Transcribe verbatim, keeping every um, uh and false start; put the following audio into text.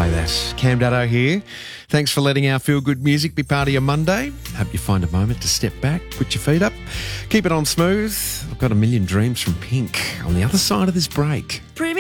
play that. Cam Daddo here. Thanks for letting our feel-good music be part of your Monday. Hope you find a moment to step back, put your feet up, keep it on smooth. I've got a million dreams from Pink on the other side of this break. Pretty